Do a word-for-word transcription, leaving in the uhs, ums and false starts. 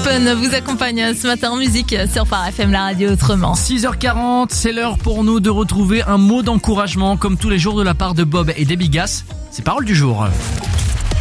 Open vous accompagne ce matin en musique sur Phare F M, la radio autrement. six heures quarante, c'est l'heure pour nous de retrouver un mot d'encouragement comme tous les jours de la part de Bob et Debbie Gass. C'est paroles du jour.